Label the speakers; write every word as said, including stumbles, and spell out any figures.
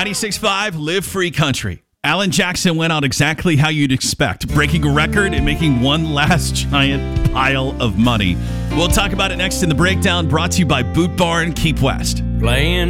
Speaker 1: ninety-six point five, Live Free Country. Alan Jackson went out exactly how you'd expect, breaking a record and making one last giant pile of money. We'll talk about it next in the breakdown, brought to you by Boot Barn Keep West.
Speaker 2: Playing